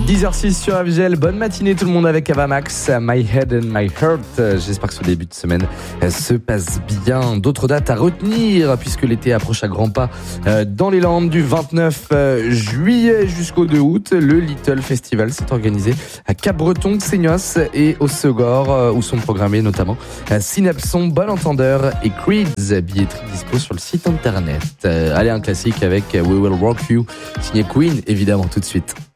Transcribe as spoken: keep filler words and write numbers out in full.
dix heures six sur F G L, bonne matinée tout le monde avec Avamax, My Head and My Heart. J'espère que ce début de semaine se passe bien. D'autres dates à retenir puisque l'été approche à grands pas dans les Landes. Du vingt-neuf juillet jusqu'au deux août, le Little Festival s'est organisé à Cap-Breton, Xenios et au Segor où sont programmés notamment Synapson, Bon Entendeur et Creeds. Billetterie dispo sur le site internet. Allez, un classique avec We Will Rock You, signé Queen évidemment tout de suite.